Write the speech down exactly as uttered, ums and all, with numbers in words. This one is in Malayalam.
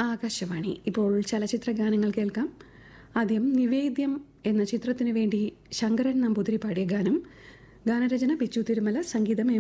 ആകാശവാണി. ഇപ്പോൾ ചലച്ചിത്ര ഗാനങ്ങൾ കേൾക്കാം. ആദ്യം നിവേദ്യം എന്ന ചിത്രത്തിനു വേണ്ടി ശങ്കരൻ നമ്പൂതിരി പാടിയ ഗാനം. ഗാനരചന പിച്ചു തിരുമല, സംഗീതം എം